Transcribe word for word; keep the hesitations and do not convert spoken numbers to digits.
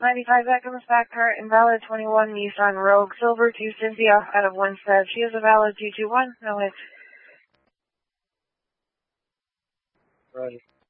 ninety-five back on the stock cart, invalid twenty-one Nissan Rogue Silver to Cynthia out of one set. She is a valid two two one, no hit. Right.